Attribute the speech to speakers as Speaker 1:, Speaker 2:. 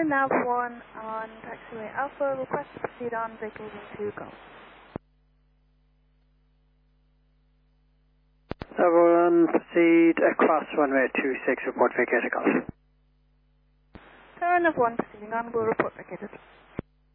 Speaker 1: Tower Nav 1 on taxiway Alpha, request to proceed on vehicles in 2 go.
Speaker 2: Tower 1, proceed across runway 26, report vacated golf.
Speaker 1: Tower Nav 1 proceeding on, will report vacated.